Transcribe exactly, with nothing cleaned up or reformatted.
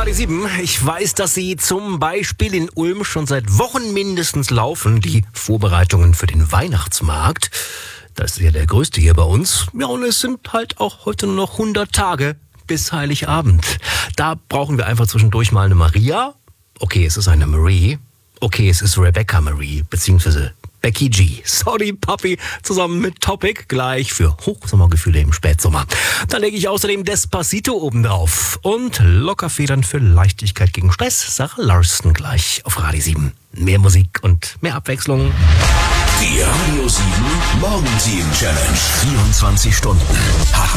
Radio sieben. Ich weiß, dass Sie zum Beispiel in Ulm schon seit Wochen mindestens laufen, die Vorbereitungen für den Weihnachtsmarkt. Das ist ja der größte hier bei uns. Ja, und es sind halt auch heute nur noch hundert Tage bis Heiligabend. Da brauchen wir einfach zwischendurch mal eine Maria. Okay, es ist eine Marie. Okay, es ist Rebecca Marie, beziehungsweise Becky G. Sorry, Papi, zusammen mit Topic, gleich für Hochsommergefühle im Spätsommer. Da lege ich außerdem Despacito oben drauf. Und Lockerfedern für Leichtigkeit gegen Stress, Sarah Larson gleich auf Radio sieben. Mehr Musik und mehr Abwechslung. Die Radio sieben Morgenteam Challenge. vierundzwanzig Stunden.